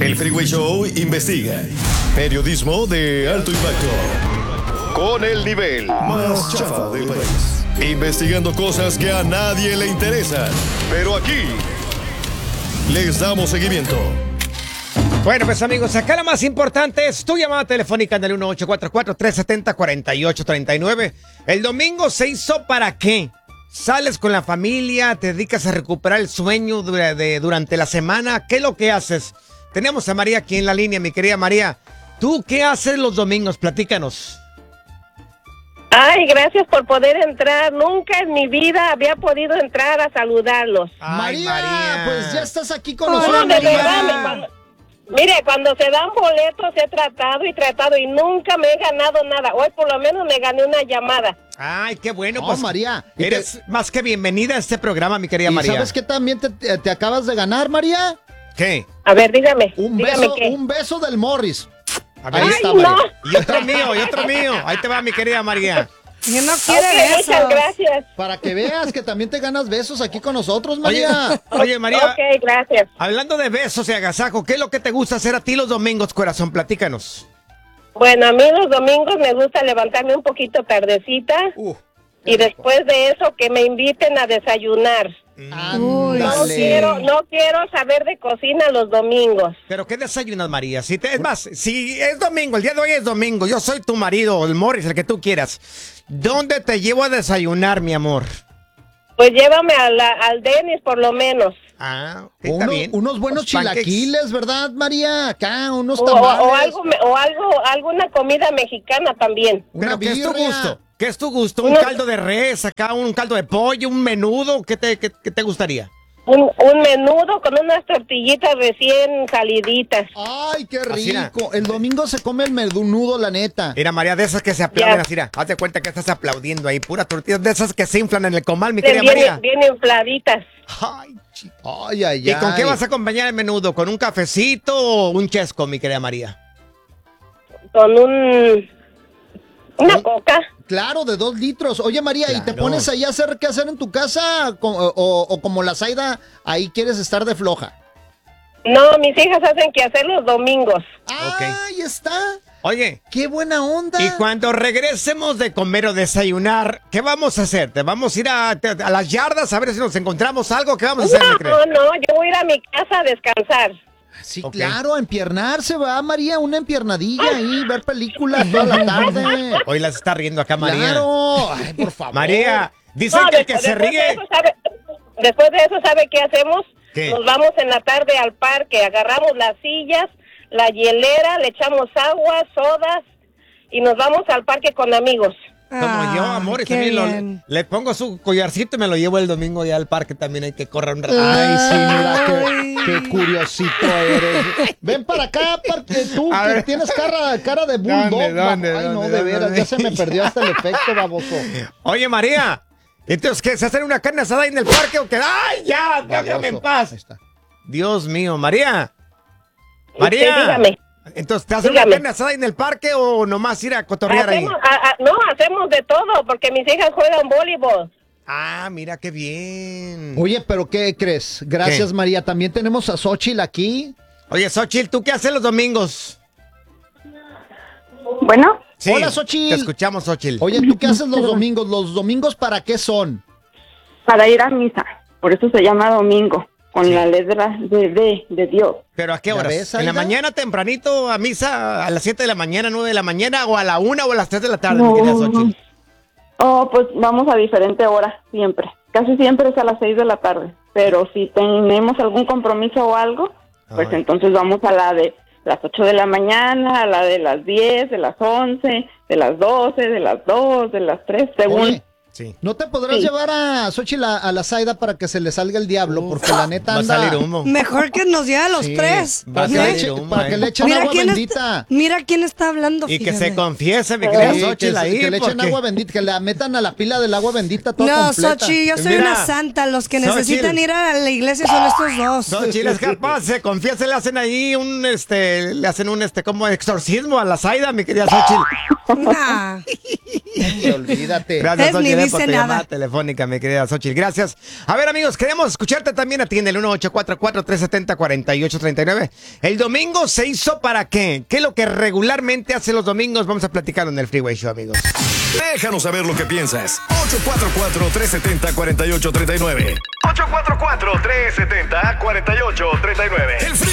El Freeway Show investiga. Periodismo de alto impacto. Con el nivel más chafa del país. Investigando cosas que a nadie le interesan. Pero aquí les damos seguimiento. Bueno, pues amigos, acá la más importante es tu llamada telefónica en el 1844-370-4839. El domingo se hizo ¿para qué? ¿Sales con la familia? ¿Te dedicas a recuperar el sueño durante la semana? ¿Qué es lo que haces? Tenemos a María aquí en la línea, mi querida María. ¿Tú qué haces los domingos? Platícanos. Ay, gracias por poder entrar. Nunca en mi vida había podido entrar a saludarlos. Ay, María, pues ya estás aquí con No, nosotros, de María. verdad, mire, cuando se dan boletos he tratado y nunca me he ganado nada. Hoy por lo menos me gané una llamada. Ay, qué bueno. No, Pues María. eres más que bienvenida a este programa, mi querida ¿Y María. sabes qué también te acabas de ganar, María? ¿Qué? A ver, dígame. Un dígame beso, qué. un beso del Morris. A ver, Ahí Ay, está, no. María. Y otro mío. Ahí te va, mi querida María. Yo no quiero Ok, besos. muchas gracias. Para que veas que también te ganas besos aquí con nosotros, María. Oye, María, Ok, gracias. hablando de besos y agasajo, ¿qué es lo que te gusta hacer a ti los domingos, corazón? Platícanos. Bueno, a mí los domingos me gusta levantarme un poquito tardecita y después de eso que me inviten a desayunar. Ándale. No quiero saber de cocina los domingos. ¿Pero qué desayunas, María? Es más, si es domingo, el día de hoy es domingo, yo soy tu marido, el Morris, el que tú quieras. ¿Dónde te llevo a desayunar, mi amor? Pues llévame al Dennis por lo menos. Ah, está bien. Unos buenos Los pancakes. chilaquiles, ¿verdad, María? Acá, unos O tamales. alguna comida mexicana también. ¿Pero Una qué es tu birria. gusto? ¿Qué es tu gusto? ¿Un caldo de res, acá un caldo de pollo, un menudo? ¿Qué te gustaría? Un menudo con unas tortillitas recién saliditas. Ay, qué Así era. rico. El domingo se come el menudo, la neta. Mira, María, de esas que se aplauden Ya. así, mira, haz de cuenta que estás aplaudiendo ahí, pura tortilla, de esas que se inflan en el comal, mi querida María. Bien infladitas. Ay, Ay, ay, ¿y ay. con qué vas a acompañar el menudo? ¿Con un cafecito o un chesco, mi querida María? Con una coca. Claro, de 2 litros. Oye, María, ¿y te Claro. pones ahí a hacer qué hacer en tu casa? O como la Zaida, ahí quieres estar de floja. No, mis hijas hacen que hacer los domingos. Ahí está. Oye, ¡Qué buena onda! y cuando regresemos de comer o desayunar, ¿qué vamos a hacer? ¿Te vamos a ir a las yardas a ver si nos encontramos algo? ¿Qué vamos a hacer, mi querida? No, yo voy a ir a mi casa a descansar. Sí, Ok. claro, a empiernarse, va, María, una empiernadilla ahí, ver películas toda la tarde. Hoy las está riendo acá, María. Claro. Ay, por favor. María, dicen No, que el que se después ríe... después de eso, ¿sabe qué hacemos? ¿Qué? Nos vamos en la tarde al parque, agarramos las sillas, la hielera, le echamos agua, sodas y nos vamos al parque con amigos. Como yo, amor, y qué también bien. le pongo su collarcito y me lo llevo el domingo ya al parque. También hay que correr un rato. Ay, sí, mira, Ay. qué curiosito eres. Ven para acá, porque tú A que ver. tienes cara de bulldog. ¿Dónde? Ay, no, ¿Dónde? de veras, ¿Dónde? ya se me perdió hasta el efecto, baboso. Oye, María, entonces, ¿qué? ¿Se hacen una carne asada ahí en el parque o qué? ¡Ay, ya! ¡Déjame en Baboso. paz! Ahí está. Dios mío, María. Sí, María. dígame. Entonces, ¿te hacen una Dígame. carne asada ahí en el parque o nomás ir a cotorrear ahí? Hacemos de todo porque mis hijas juegan voleibol. Ah, mira qué bien. Oye, pero ¿qué crees? Gracias, ¿Qué? María. También tenemos a Xochitl aquí. Oye, Xochitl, ¿tú qué haces los domingos? Bueno, Sí, Hola, Xochitl. te escuchamos, Xochitl. Oye, ¿tú qué haces los domingos? ¿Los domingos para qué son? para ir a misa. Por eso se llama domingo, con la letra de Dios. ¿Pero a qué ¿Ya horas? ves, ¿En la Aida? mañana tempranito a misa a las 7 de la mañana, 9 de la mañana o a la 1 o a las 3 de la tarde, mi querida Xochitl? Oh, pues vamos a diferente hora, siempre. Casi siempre es a las 6 de la tarde. Pero si tenemos algún compromiso o algo, pues Ay. entonces vamos a la de las 8 de la mañana, a la de las 10, de las 11, de las 12, de las 2, de las 3, según... Oye, Sí. ¿no te podrás Sí. llevar a Xochitl a la Zaida para que se le salga el diablo? Porque la neta Va a anda... salir humo. Mejor que nos lleve a los Sí, tres. Va a Para que, le salir eche- humo, para que le echen Mira agua quién, bendita. mira quién está hablando. Y que fíjate. se confiese, mi querida Sí, Xochitl, ahí. que le echen porque- agua bendita, que la metan a la pila del agua bendita toda No, completa. Xochitl, yo soy Mira, una santa. Los que Xochitl. necesitan ir a la iglesia son estos dos. Xochitl es capaz, se confiesa, le hacen ahí como exorcismo a la Zaida, mi querida Xochitl. Nah. Olvídate. Gracias, Es mi Xochitl, Gracias por hice tu nada. llamada telefónica, mi querida Xochitl. Gracias. A ver, amigos, queremos escucharte también a ti en el 1844-370-4839. El domingo se hizo para qué. ¿Qué es lo que regularmente hace los domingos? Vamos a platicar en el Freeway Show, amigos. Déjanos saber lo que piensas. 844-370-4839. 844-370-4839. El Freeway